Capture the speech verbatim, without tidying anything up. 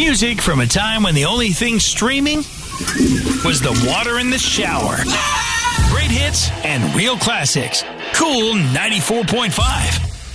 Music from a time when the only thing streaming was the water in the shower. Great hits and real classics. Cool ninety-four point five.